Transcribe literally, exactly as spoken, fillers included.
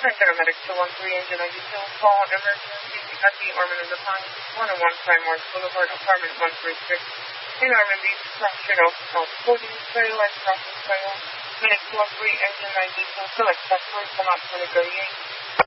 Paramedic two one three, engine ninety-two, call emergency at the Ormond of the Pond, one oh one Prime West Boulevard, apartment one thirty-six, in Ormond Beach, function of South Coding Trail and Crossing Trail, minute two oh three, engine ninety-two, select customers, come out twenty thirty-eight.